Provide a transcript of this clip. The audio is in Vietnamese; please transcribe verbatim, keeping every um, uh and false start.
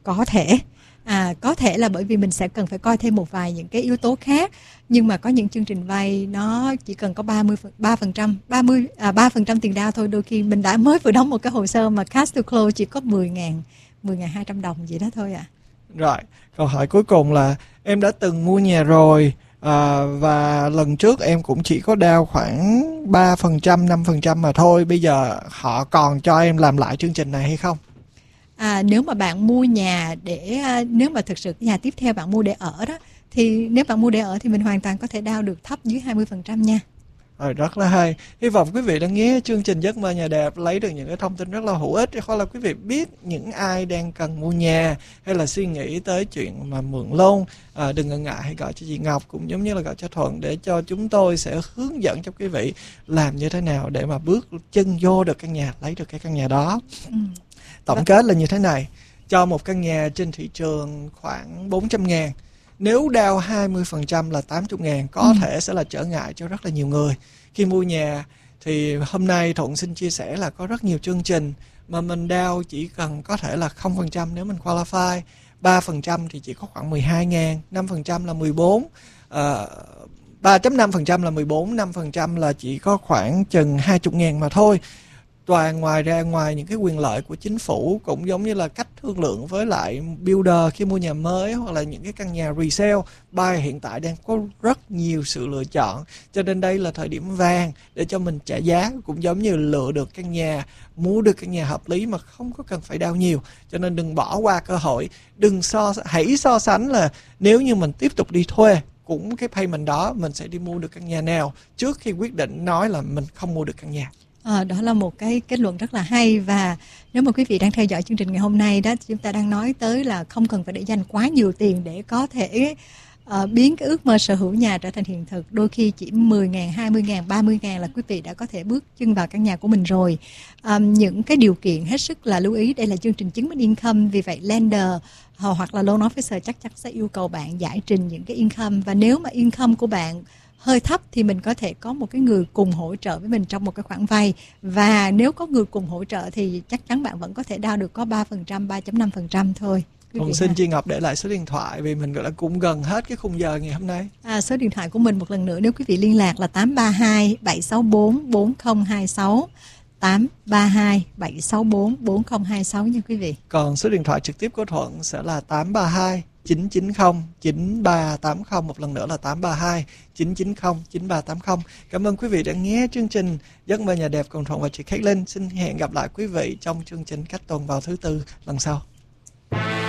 Có thể. À, có thể là bởi vì mình sẽ cần phải coi thêm một vài những cái yếu tố khác, nhưng mà có những chương trình vay nó chỉ cần có ba mươi ba phần trăm ba mươi à, ba phần trăm tiền down thôi. Đôi khi mình đã mới vừa đóng một cái hồ sơ mà cash to close chỉ có mười ngàn mười ngàn hai trăm đồng gì đó thôi ạ. À. Rồi, câu hỏi cuối cùng là em đã từng mua nhà rồi à, và lần trước em cũng chỉ có down khoảng ba phần trăm năm phần trăm mà thôi. Bây giờ họ còn cho em làm lại chương trình này hay không? À, nếu mà bạn mua nhà để nếu mà thực sự cái nhà tiếp theo bạn mua để ở đó, thì nếu bạn mua để ở thì mình hoàn toàn có thể down được thấp dưới hai mươi phần trăm nha. Rồi, rất là hay. Hy vọng quý vị đã nghe chương trình Giấc Mơ Nhà Đẹp lấy được những cái thông tin rất là hữu ích, hoặc là quý vị biết những ai đang cần mua nhà hay là suy nghĩ tới chuyện mà mượn loan, à, đừng ngần ngại, hãy gọi cho chị Ngọc cũng giống như là gọi cho Thuận để cho chúng tôi sẽ hướng dẫn cho quý vị làm như thế nào để mà bước chân vô được căn nhà, lấy được cái căn nhà đó. Ừ. Tổng kết là như thế này, cho một căn nhà trên thị trường khoảng bốn trăm ngàn, nếu down hai mươi phần trăm là tám mươi ngàn, có ừ. thể sẽ là trở ngại cho rất là nhiều người. Khi mua nhà thì hôm nay Thuận xin chia sẻ là có rất nhiều chương trình mà mình down chỉ cần có thể là không phần trăm nếu mình qualify, ba phần trăm thì chỉ có khoảng mười hai ngàn, năm phần trăm là mười bốn, uh, ba phẩy năm phần trăm là mười bốn, năm phần trăm là chỉ có khoảng chừng hai mươi ngàn mà thôi. Toàn ngoài ra, ngoài những cái quyền lợi của chính phủ cũng giống như là cách thương lượng với lại builder khi mua nhà mới hoặc là những cái căn nhà resale, buy hiện tại đang có rất nhiều sự lựa chọn, cho nên đây là thời điểm vàng để cho mình trả giá, cũng giống như lựa được căn nhà, mua được căn nhà hợp lý mà không có cần phải down nhiều. Cho nên đừng bỏ qua cơ hội, đừng so hãy so sánh là nếu như mình tiếp tục đi thuê cũng cái payment đó mình sẽ đi mua được căn nhà nào trước khi quyết định nói là mình không mua được căn nhà. À, đó là một cái kết luận rất là hay. Và nếu mà quý vị đang theo dõi chương trình ngày hôm nay đó, chúng ta đang nói tới là không cần phải để dành quá nhiều tiền để có thể uh, biến cái ước mơ sở hữu nhà trở thành hiện thực. Đôi khi chỉ mười ngàn, hai mươi ngàn, ba mươi ngàn là quý vị đã có thể bước chân vào căn nhà của mình rồi. Um, những cái điều kiện hết sức là lưu ý, đây là chương trình chứng minh income, vì vậy lender hoặc là loan officer chắc chắn sẽ yêu cầu bạn giải trình những cái income, và nếu mà income của bạn hơi thấp thì mình có thể có một cái người cùng hỗ trợ với mình trong một cái khoản vay, và nếu có người cùng hỗ trợ thì chắc chắn bạn vẫn có thể down được có ba phần trăm, ba phẩy năm phần trăm thôi. Còn xin chị Ngọc để lại số điện thoại vì mình gọi là cũng gần hết cái khung giờ ngày hôm nay. À, số điện thoại của mình một lần nữa nếu quý vị liên lạc là tám ba hai bảy sáu bốn bốn không hai sáu, tám ba hai bảy sáu bốn bốn không hai sáu nha quý vị. Còn số điện thoại trực tiếp của Thuận sẽ là tám ba hai chín chín không chín ba tám không, một lần nữa là tám ba hai chín chín không chín ba tám không. Cảm ơn quý vị đã nghe chương trình Giấc Mơ Nhà Đẹp cùng Thuận và chị Caitlin. Xin hẹn gặp lại quý vị trong chương trình Cách Tuần vào thứ Tư lần sau.